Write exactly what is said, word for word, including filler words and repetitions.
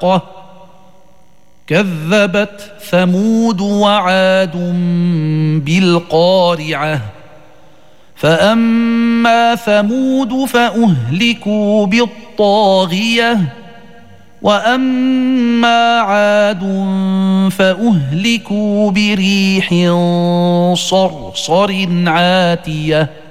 الحاقة كذبت ثمود وعاد بالقارعة فأما ثمود فأهلكوا بالطاغية وأما عاد فأهلكوا بريح صرصر عاتية